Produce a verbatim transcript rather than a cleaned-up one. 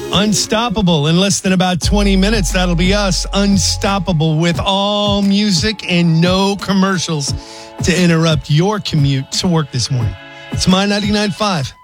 Unstoppable in less than about twenty minutes. That'll be us. Unstoppable with all music and no commercials to interrupt your commute to work this morning. It's My ninety-nine point five.